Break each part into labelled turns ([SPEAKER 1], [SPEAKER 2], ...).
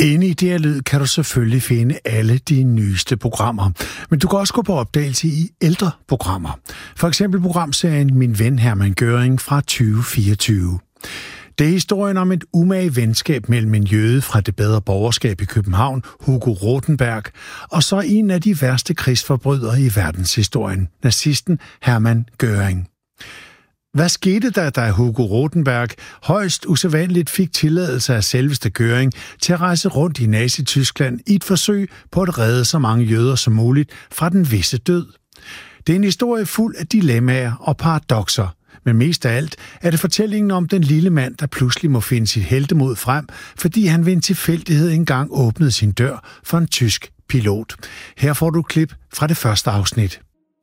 [SPEAKER 1] Inde i DR Lyd kan du selvfølgelig finde alle de nyeste programmer. Men du kan også gå på opdagelse i ældre programmer. For eksempel programserien Min ven Hermann Göring fra 2024. Det er historien om et umage venskab mellem en jøde fra det bedre borgerskab i København, Hugo Rotenberg, og så en af de værste krigsforbrydere i verdenshistorien, nazisten Hermann Göring. Hvad skete der, da Hugo Rotenberg højst usædvanligt fik tilladelse af selveste Göring til at rejse rundt i Nazi-Tyskland i et forsøg på at redde så mange jøder som muligt fra den visse død? Det er en historie fuld af dilemmaer og paradokser, men mest af alt er det fortællingen om den lille mand, der pludselig må finde sit heltemod frem, fordi han ved en tilfældighed engang åbnede sin dør for en tysk pilot. Her får du et klip fra det første afsnit.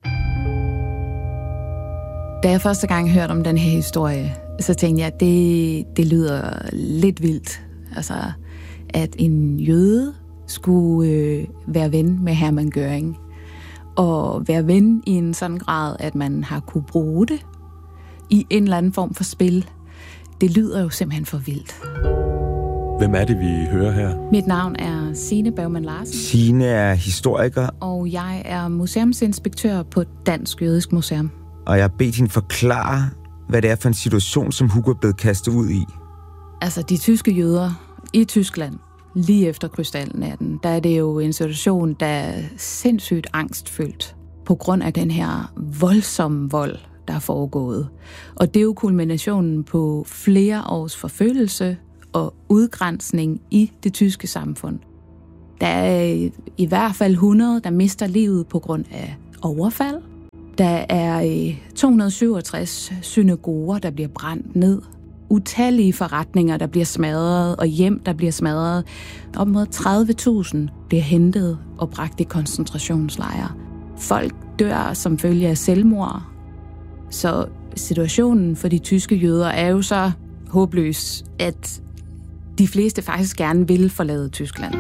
[SPEAKER 2] Da jeg første gang hørte om den her historie, så tænkte jeg, at det lyder lidt vildt. Altså, at en jøde skulle være ven med Hermann Göring. Og være ven i en sådan grad, at man har kunne bruge det i en eller anden form for spil. Det lyder jo simpelthen for vildt.
[SPEAKER 3] Hvem er det, vi hører her?
[SPEAKER 2] Mit navn er Signe Bergman Larsen.
[SPEAKER 4] Signe er historiker.
[SPEAKER 2] Og jeg er museumsinspektør på Dansk Jødisk Museum.
[SPEAKER 4] Og jeg har bedt hende forklare, hvad det er for en situation, som Hugo er blevet kastet ud i.
[SPEAKER 2] Altså, de tyske jøder i Tyskland, lige efter krystalnatten, der er det jo en situation, der er sindssygt angstfyldt på grund af den her voldsomme vold, der er foregået. Og det er jo kulminationen på flere års forfølgelse og udgrænsning i det tyske samfund. Der er i hvert fald 100, der mister livet på grund af overfald. Der er 267 synagoger, der bliver brændt ned. Utallige forretninger, der bliver smadret, og hjem, der bliver smadret. Op mod 30.000 bliver hentet og bragt i koncentrationslejre. Folk dør som følge af selvmord. Så situationen for de tyske jøder er jo så håbløs, at de fleste faktisk gerne vil forlade Tyskland.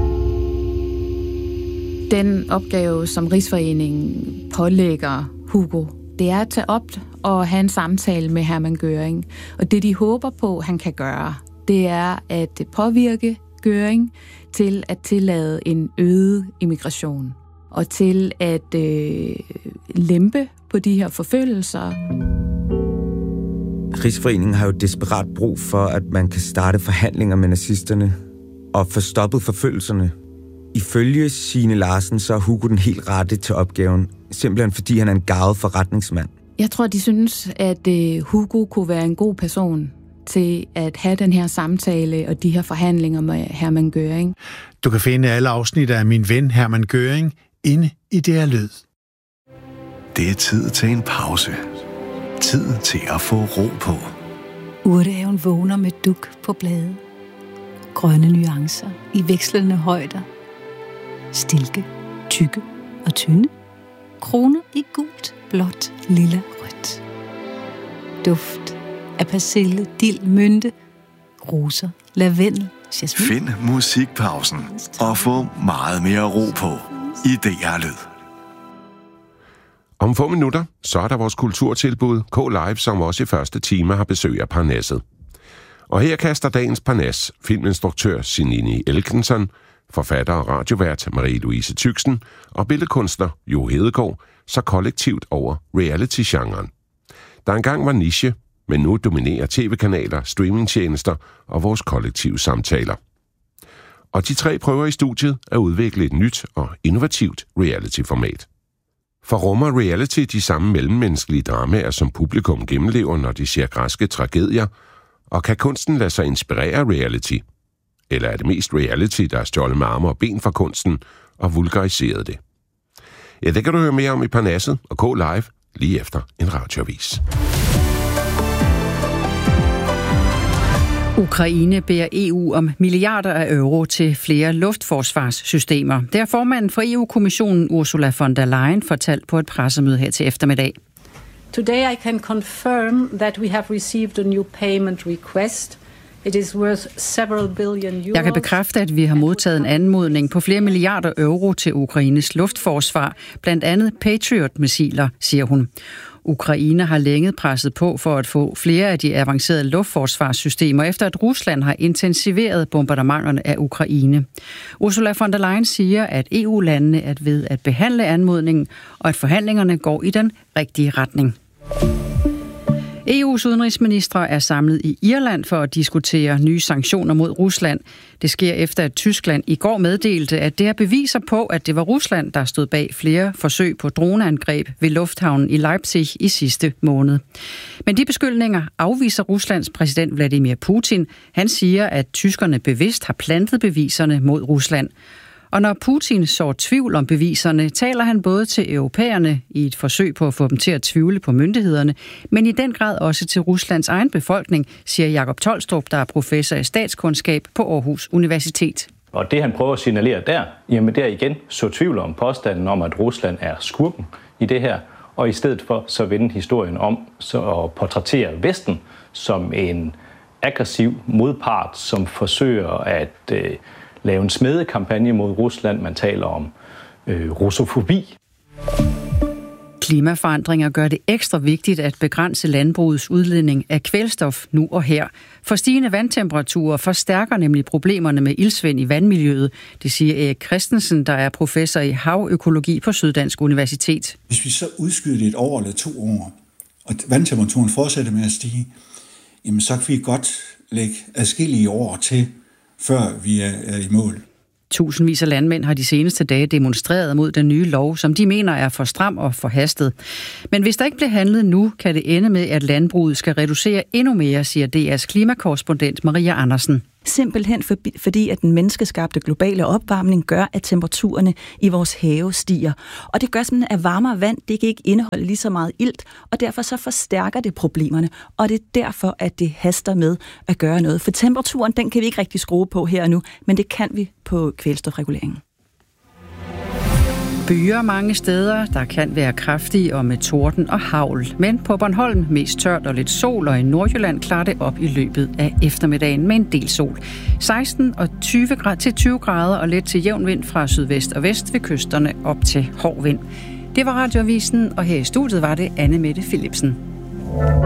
[SPEAKER 2] Den opgave, som Rigsforeningen pålægger Hugo, det er at tage op og have en samtale med Hermann Göring. Og det, de håber på, han kan gøre, det er at påvirke Göring til at tillade en øget immigration og til at lempe på de her forfølgelser.
[SPEAKER 4] Rigsforeningen har jo desperat brug for, at man kan starte forhandlinger med nazisterne og få stoppet forfølgelserne. Ifølge Signe Larsen, så er Hugo den helt rette til opgaven, simpelthen fordi han er en garvet forretningsmand.
[SPEAKER 2] Jeg tror, de synes, at Hugo kunne være en god person til at have den her samtale og de her forhandlinger med Hermann Göring.
[SPEAKER 1] Du kan finde alle afsnit af Min ven Hermann Göring inde i DR Lyd.
[SPEAKER 5] Det er tid til en pause. Tid til at få ro på.
[SPEAKER 6] Urtehaven vågner med duk på blade. Grønne nuancer i vekslende højder. Stilke, tykke og tynde. Kroner i gult, blåt, lilla, rødt. Duft af persille, dild, mynte, roser, lavendel, jasmin.
[SPEAKER 5] Find musikpausen og få meget mere ro på i DR Lyd.
[SPEAKER 7] Om få minutter, så er der vores kulturtilbud K-Live, som også i første time har besøg af Parnasset. Og her kaster dagens Parnas filminstruktør Sinini Elkenson, forfatter og radiovært Marie-Louise Tyksen og billedkunstner Jo Hedegaard så kollektivt over reality-genren. Der engang var niche, men nu dominerer tv-kanaler, streamingtjenester og vores kollektive samtaler. Og de tre prøver i studiet at udvikle et nyt og innovativt reality-format. For rummer reality de samme mellemmenneskelige dramaer, som publikum gennemlever, når de ser græske tragedier, og kan kunsten lade sig inspirere af reality? Eller er det mest reality, der er stjålet med arme og ben fra kunsten og vulgariseret det? Ja, det kan du høre mere om i Parnasset og K-Live lige efter en radioavis.
[SPEAKER 8] Ukraine beder EU om milliarder af euro til flere luftforsvarssystemer. Det har formanden for EU-kommissionen Ursula von der Leyen fortalt på et pressemøde her til eftermiddag.
[SPEAKER 9] Today I can confirm that we have received a new payment request. It is worth several billion euros.
[SPEAKER 8] Jeg kan bekræfte, at vi har modtaget en anmodning på flere milliarder euro til Ukraines luftforsvar, blandt andet Patriot-missiler, siger hun. Ukraine har længe presset på for at få flere af de avancerede luftforsvarssystemer, efter at Rusland har intensiveret bombardementerne af Ukraine. Ursula von der Leyen siger, at EU-landene er ved at behandle anmodningen, og at forhandlingerne går i den rigtige retning. EU's udenrigsministre er samlet i Irland for at diskutere nye sanktioner mod Rusland. Det sker efter, at Tyskland i går meddelte, at det er beviser på, at det var Rusland, der stod bag flere forsøg på droneangreb ved lufthavnen i Leipzig i sidste måned. Men de beskyldninger afviser Ruslands præsident Vladimir Putin. Han siger, at tyskerne bevidst har plantet beviserne mod Rusland. Og når Putin sår tvivl om beviserne, taler han både til europæerne i et forsøg på at få dem til at tvivle på myndighederne, men i den grad også til Ruslands egen befolkning, siger Jakob Tolstrup, der er professor i statskundskab på Aarhus Universitet.
[SPEAKER 10] Og det han prøver at signalere der, jamen der igen så tvivl om påstanden om, at Rusland er skurken i det her, og i stedet for så vende historien om så at portrættere Vesten som en aggressiv modpart, som forsøger at lave en smedekampagne mod Rusland. Man taler om russofobi.
[SPEAKER 8] Klimaforandringer gør det ekstra vigtigt at begrænse landbrugets udledning af kvælstof nu og her. For stigende vandtemperaturer forstærker nemlig problemerne med iltsvind i vandmiljøet. Det siger Erik Christensen, der er professor i havøkologi på Syddansk Universitet.
[SPEAKER 11] Hvis vi så udskyder det 1 år eller 2 år, og vandtemperaturen fortsætter med at stige, jamen så kan vi godt lægge adskillige år til, før vi er i mål.
[SPEAKER 8] Tusindvis af landmænd har de seneste dage demonstreret mod den nye lov, som de mener er for stram og forhastet. Men hvis der ikke bliver handlet nu, kan det ende med, at landbruget skal reducere endnu mere, siger DR's klimakorrespondent Maria Andersen.
[SPEAKER 12] Simpelthen fordi, at den menneskeskabte globale opvarmning gør, at temperaturerne i vores have stiger. Og det gør simpelthen, at varmere vand, det kan ikke indeholde lige så meget ilt, og derfor så forstærker det problemerne. Og det er derfor, at det haster med at gøre noget. For temperaturen, den kan vi ikke rigtig skrue på her og nu, men det kan vi på kvælstofreguleringen.
[SPEAKER 8] Byer mange steder, der kan være kraftige og med torden og hagl. Men på Bornholm mest tørt og lidt sol, og i Nordjylland klarer det op i løbet af eftermiddagen med en del sol. 16 og 20 grader og let til jævn vind fra sydvest og vest ved kysterne op til hård vind. Det var Radioavisen, og her i studiet var det Anne Mette Philipsen.